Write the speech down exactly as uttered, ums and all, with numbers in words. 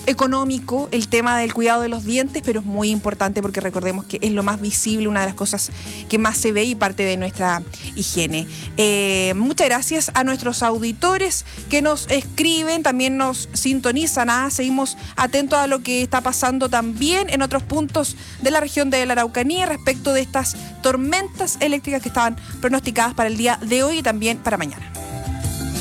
económico el tema del cuidado de los dientes, pero es muy importante porque recordemos que es lo más visible, una de las cosas que más se ve y parte de nuestra higiene. Eh, muchas gracias a nuestros auditores que nos escriben, también nos sintonizan, ¿ah? Seguimos atentos a lo que está pasando también en otros puntos de la región de la Araucanía respecto de estas tormentas eléctricas que estaban pronosticadas para el día de hoy y también para mañana.